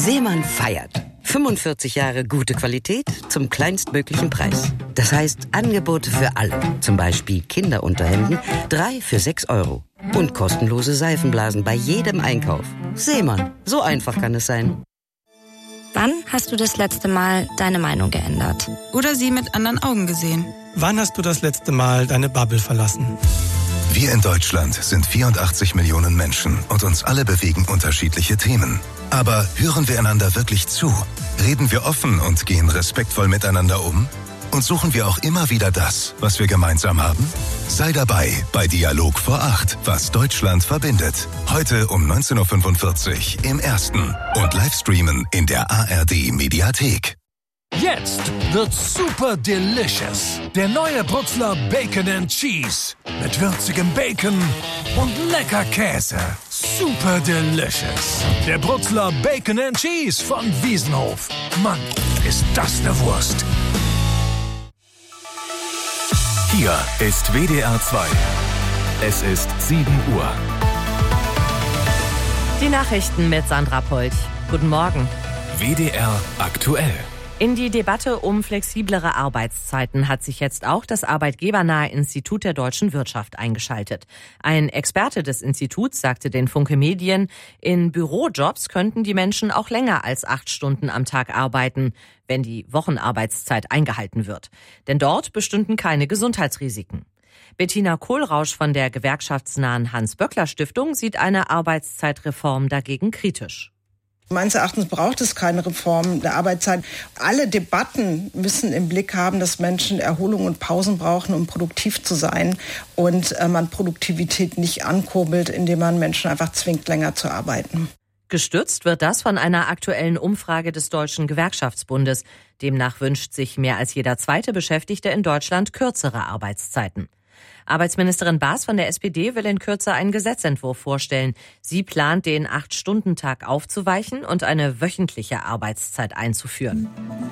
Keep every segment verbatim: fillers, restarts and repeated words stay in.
Seemann feiert. fünfundvierzig Jahre gute Qualität zum kleinstmöglichen Preis. Das heißt Angebote für alle. Zum Beispiel Kinderunterhemden, drei für sechs Euro. Und kostenlose Seifenblasen bei jedem Einkauf. Seemann, so einfach kann es sein. Wann hast du das letzte Mal deine Meinung geändert? Oder sie mit anderen Augen gesehen? Wann hast du das letzte Mal deine Bubble verlassen? Wir in Deutschland sind vierundachtzig Millionen Menschen und uns alle bewegen unterschiedliche Themen. Aber hören wir einander wirklich zu? Reden wir offen und gehen respektvoll miteinander um? Und suchen wir auch immer wieder das, was wir gemeinsam haben? Sei dabei bei Dialog vor acht, was Deutschland verbindet. Heute um neunzehn Uhr fünfundvierzig im Ersten und Livestreamen in der A R D-Mediathek. Jetzt wird's super delicious. Der neue Brutzler Bacon and Cheese. Mit würzigem Bacon und lecker Käse. Super delicious. Der Brutzler Bacon and Cheese von Wiesenhof. Mann, ist das eine Wurst. Hier ist W D R zwei. Es ist sieben Uhr. Die Nachrichten mit Sandra Polch. Guten Morgen. W D R aktuell. In die Debatte um flexiblere Arbeitszeiten hat sich jetzt auch das arbeitgebernahe Institut der deutschen Wirtschaft eingeschaltet. Ein Experte des Instituts sagte den Funke Medien, in Bürojobs könnten die Menschen auch länger als acht Stunden am Tag arbeiten, wenn die Wochenarbeitszeit eingehalten wird. Denn dort bestünden keine Gesundheitsrisiken. Bettina Kohlrausch von der gewerkschaftsnahen Hans-Böckler-Stiftung sieht eine Arbeitszeitreform dagegen kritisch. Meines Erachtens braucht es keine Reform der Arbeitszeit. Alle Debatten müssen im Blick haben, dass Menschen Erholung und Pausen brauchen, um produktiv zu sein. Und äh, man Produktivität nicht ankurbelt, indem man Menschen einfach zwingt, länger zu arbeiten. Gestützt wird das von einer aktuellen Umfrage des Deutschen Gewerkschaftsbundes. Demnach wünscht sich mehr als jeder zweite Beschäftigte in Deutschland kürzere Arbeitszeiten. Arbeitsministerin Baas von der S P D will in Kürze einen Gesetzentwurf vorstellen. Sie plant, den Acht-Stunden-Tag aufzuweichen und eine wöchentliche Arbeitszeit einzuführen.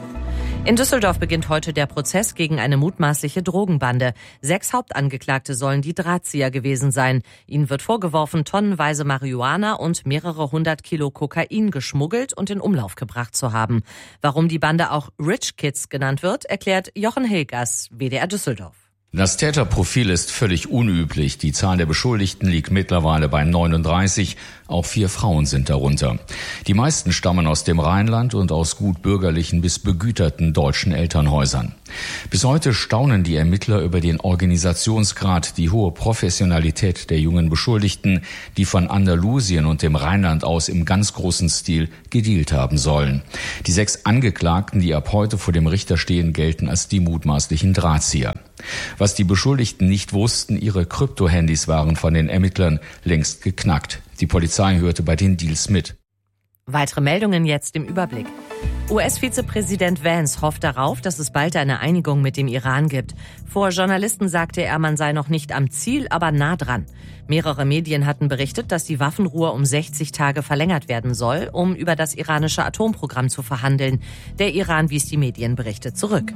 In Düsseldorf beginnt heute der Prozess gegen eine mutmaßliche Drogenbande. Sechs Hauptangeklagte sollen die Drahtzieher gewesen sein. Ihnen wird vorgeworfen, tonnenweise Marihuana und mehrere hundert Kilo Kokain geschmuggelt und in Umlauf gebracht zu haben. Warum die Bande auch Rich Kids genannt wird, erklärt Jochen Hilgers, W D R Düsseldorf. Das Täterprofil ist völlig unüblich. Die Zahl der Beschuldigten liegt mittlerweile bei neununddreißig. Auch vier Frauen sind darunter. Die meisten stammen aus dem Rheinland und aus gut bürgerlichen bis begüterten deutschen Elternhäusern. Bis heute staunen die Ermittler über den Organisationsgrad, die hohe Professionalität der jungen Beschuldigten, die von Andalusien und dem Rheinland aus im ganz großen Stil gedealt haben sollen. Die sechs Angeklagten, die ab heute vor dem Richter stehen, gelten als die mutmaßlichen Drahtzieher. Was die Beschuldigten nicht wussten, ihre Kryptohandys waren von den Ermittlern längst geknackt. Die Polizei hörte bei den Deals mit. Weitere Meldungen jetzt im Überblick. U S-Vizepräsident Vance hofft darauf, dass es bald eine Einigung mit dem Iran gibt. Vor Journalisten sagte er, man sei noch nicht am Ziel, aber nah dran. Mehrere Medien hatten berichtet, dass die Waffenruhe um sechzig Tage verlängert werden soll, um über das iranische Atomprogramm zu verhandeln. Der Iran wies die Medienberichte zurück.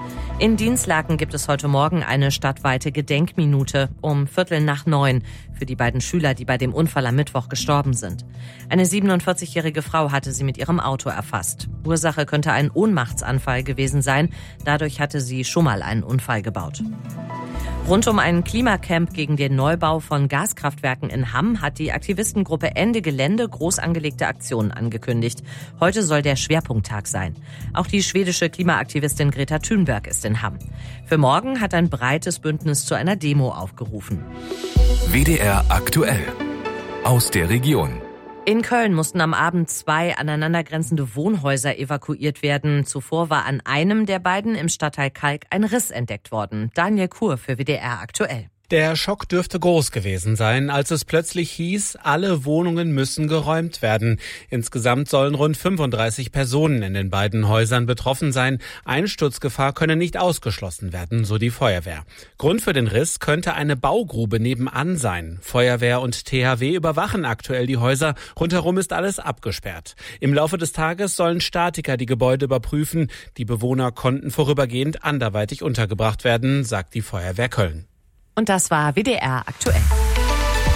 In Dinslaken gibt es heute Morgen eine stadtweite Gedenkminute um Viertel nach neun für die beiden Schüler, die bei dem Unfall am Mittwoch gestorben sind. Eine siebenundvierzigjährige Frau hatte sie mit ihrem Auto erfasst. Ursache könnte ein Ohnmachtsanfall gewesen sein. Dadurch hatte sie schon mal einen Unfall gebaut. Rund um ein Klimacamp gegen den Neubau von Gaskraftwerken in Hamm hat die Aktivistengruppe Ende Gelände groß angelegte Aktionen angekündigt. Heute soll der Schwerpunkttag sein. Auch die schwedische Klimaaktivistin Greta Thunberg ist in Hamm. Für morgen hat ein breites Bündnis zu einer Demo aufgerufen. W D R aktuell. Aus der Region. In Köln mussten am Abend zwei aneinandergrenzende Wohnhäuser evakuiert werden. Zuvor war an einem der beiden im Stadtteil Kalk ein Riss entdeckt worden. Daniel Kur für W D R aktuell. Der Schock dürfte groß gewesen sein, als es plötzlich hieß, alle Wohnungen müssen geräumt werden. Insgesamt sollen rund fünfunddreißig Personen in den beiden Häusern betroffen sein. Einsturzgefahr könne nicht ausgeschlossen werden, so die Feuerwehr. Grund für den Riss könnte eine Baugrube nebenan sein. Feuerwehr und T H W überwachen aktuell die Häuser. Rundherum ist alles abgesperrt. Im Laufe des Tages sollen Statiker die Gebäude überprüfen. Die Bewohner konnten vorübergehend anderweitig untergebracht werden, sagt die Feuerwehr Köln. Und das war W D R aktuell.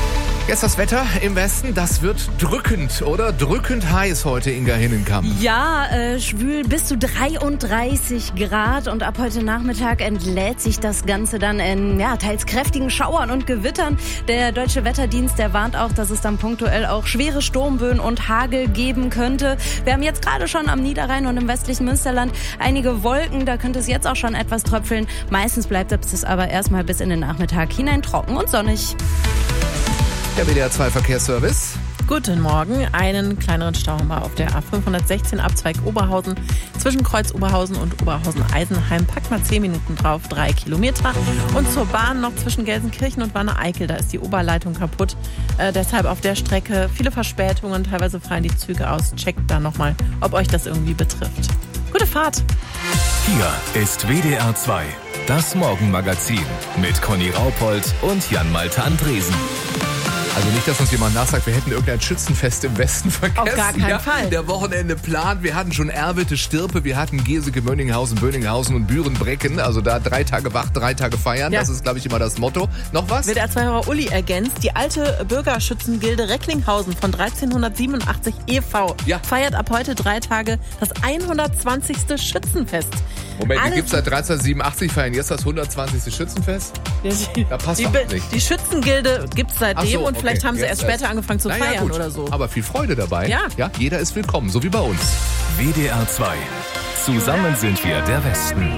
Jetzt das Wetter im Westen, das wird drückend, oder? Drückend heiß heute, Inga Hinnenkamp. Ja, äh, schwül bis zu dreiunddreißig Grad und ab heute Nachmittag entlädt sich das Ganze dann in ja, teils kräftigen Schauern und Gewittern. Der Deutsche Wetterdienst, der warnt auch, dass es dann punktuell auch schwere Sturmböen und Hagel geben könnte. Wir haben jetzt gerade schon am Niederrhein und im westlichen Münsterland einige Wolken, da könnte es jetzt auch schon etwas tröpfeln. Meistens bleibt es aber erstmal bis in den Nachmittag hinein trocken und sonnig. Der W D R zwei Verkehrsservice. Guten Morgen. Einen kleineren Stau haben wir auf der A fünfhundertsechzehn Abzweig Oberhausen. Zwischen Kreuz Oberhausen und Oberhausen-Eisenheim packt mal zehn Minuten drauf, drei Kilometer. Und zur Bahn noch zwischen Gelsenkirchen und Wanne-Eickel, da ist die Oberleitung kaputt. Äh, deshalb auf der Strecke viele Verspätungen, teilweise fallen die Züge aus. Checkt da nochmal, ob euch das irgendwie betrifft. Gute Fahrt. Hier ist W D R zwei, das Morgenmagazin mit Conny Raupold und Jan-Malte Andresen. Also nicht, dass uns jemand nachsagt, wir hätten irgendein Schützenfest im Westen vergessen. Auf gar keinen ja, Fall. Der Wochenende plant. Wir hatten schon Erwitte, Stirpe, wir hatten Geseke, Mönninghausen, Böninghausen und Büren-Brecken. Also da drei Tage wach, drei Tage feiern. Ja. Das ist, glaube ich, immer das Motto. Noch was? W D R zwei-Hörer Uli ergänzt, die alte Bürgerschützengilde Recklinghausen von dreizehnhundertsiebenundachtzig e V ja. feiert ab heute drei Tage das hundertzwanzigste Schützenfest. Moment, die gibt es seit dreizehnhundertsiebenundachtzig, feiern jetzt das hundertzwanzigste Schützenfest? Die, da passt die, doch nicht. Die Schützengilde gibt es seitdem so, und vielleicht okay. haben sie jetzt erst später angefangen zu naja, feiern gut. oder so. Aber viel Freude dabei. Ja. ja. Jeder ist willkommen, so wie bei uns. W D R zwei. Zusammen sind wir der Westen.